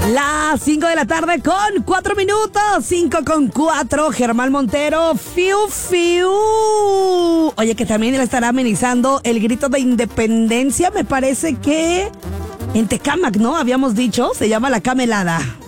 Las 5 de la tarde con 4 minutos. 5 con 4. Germán Montero. Fiu, fiu. Oye, que también le estará amenizando el grito de independencia. Me parece que en Tecámac, ¿no? Habíamos dicho. Se llama La Camelada.